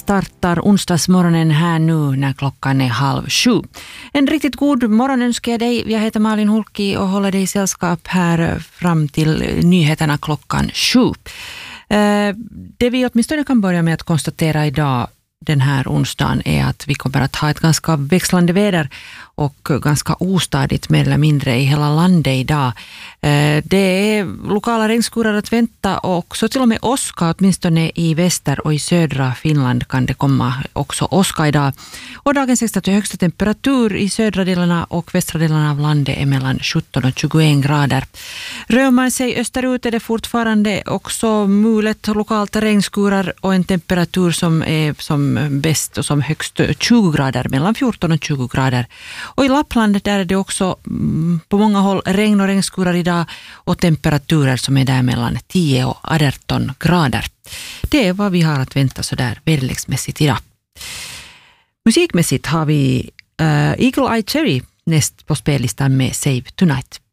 startar onsdagsmorgonen här nu när klockan är 6:30. En riktigt god morgon önskar jag dig. Jag heter Malin Hulki och håller dig i sällskap här fram till nyheterna klockan 7. Det vi åtminstone kan börja med att konstatera idag den här onsdagen är att vi kommer att ha ett ganska växlande väder och ganska ostadigt mer eller mindre i hela landet idag. Det är lokala regnskurar att vänta och så till och med åska, åtminstone i väster och i södra Finland kan det komma också åska idag. Och dagens högsta temperatur i södra delarna och västra delarna av landet är mellan 17 och 21 grader. Rör man sig österut är det fortfarande också mulet lokalt regnskurar och en temperatur som är som bäst och som högst 20 grader, mellan 14 och 20 grader. Och i Lappland där är det också på många håll regn och regnskurar idag och temperaturer som är där mellan 10 och 18 grader. Det är vad vi har att vänta så där väderleksmässigt idag. Musikmässigt har vi Eagle Eye Cherry näst på spellistan med Save Tonight.